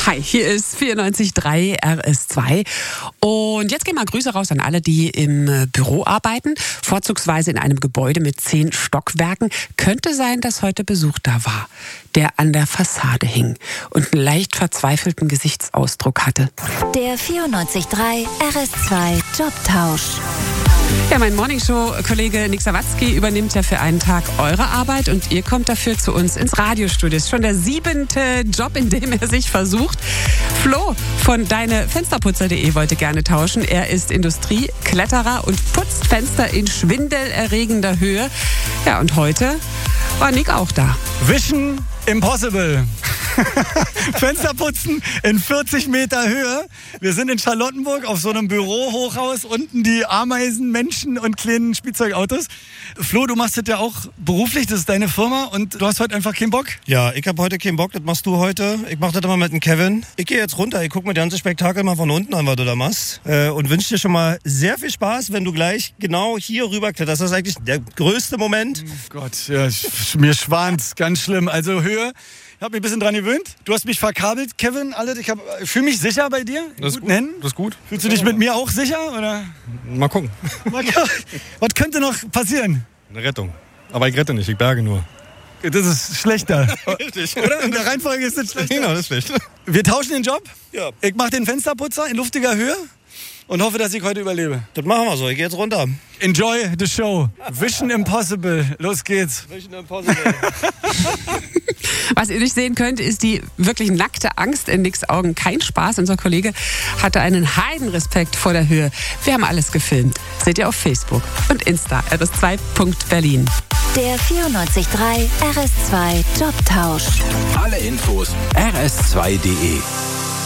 Hi, hier ist 94.3 RS2 und jetzt gehen mal Grüße raus an alle, die im Büro arbeiten, vorzugsweise in einem Gebäude mit 10 Stockwerken. Könnte sein, dass heute Besuch da war, der an der Fassade hing und einen leicht verzweifelten Gesichtsausdruck hatte. Der 94.3 RS2 Jobtausch. Ja, mein Morningshow-Kollege Nick Sawatzki übernimmt ja für einen Tag eure Arbeit und ihr kommt dafür zu uns ins Radiostudio. Das ist schon der 7. Job, in dem er sich versucht. Flo von deinefensterputzer.de wollte gerne tauschen. Er ist Industriekletterer und putzt Fenster in schwindelerregender Höhe. Ja, und heute war Nick auch da. Vision Impossible. Fenster putzen in 40 Meter Höhe. Wir sind in Charlottenburg auf so einem Bürohochhaus. Unten die Ameisen, Menschen und kleinen Spielzeugautos. Flo, du machst das ja auch beruflich. Das ist deine Firma und du hast heute einfach keinen Bock? Ja, ich habe heute keinen Bock. Das machst du heute. Ich mach das immer mit dem Kevin. Ich gehe jetzt runter. Ich gucke mir das ganze Spektakel mal von unten an, was du da machst. Und wünsche dir schon mal sehr viel Spaß, wenn du gleich genau hier rüber kletterst. Das ist eigentlich der größte Moment. Oh Gott, ja, mir schwant's. Ganz schlimm. Also Höhe. Ich habe mich ein bisschen dran gewöhnt. Du hast mich verkabelt, Kevin. Ich fühle mich sicher bei dir. Das ist gut. Das ist gut. Fühlst du dich mit mir auch sicher? Oder? Mal gucken. Was könnte noch passieren? Eine Rettung. Aber ich rette nicht, ich berge nur. Das ist schlechter. Richtig. Oder? In der Reihenfolge ist das schlechter. Genau, das ist schlecht. Wir tauschen den Job. Ja. Ich mache den Fensterputzer in luftiger Höhe und hoffe, dass ich heute überlebe. Das machen wir so. Ich gehe jetzt runter. Enjoy the show. Vision Impossible. Los geht's. Vision Impossible. Was ihr nicht sehen könnt, ist die wirklich nackte Angst in Nicks Augen. Kein Spaß. Unser Kollege hatte einen Heidenrespekt vor der Höhe. Wir haben alles gefilmt. Seht ihr auf Facebook und Insta rs2.berlin. Der 94.3 RS2 Jobtausch. Alle Infos rs2.de